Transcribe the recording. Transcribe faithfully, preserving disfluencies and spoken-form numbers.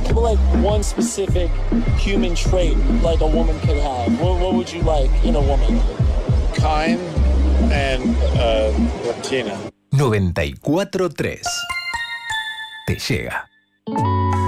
like one specific human trait like a woman could have? What, what would you like in a woman? Kind and uh, Latina. noventa y cuatro tres. Te llega.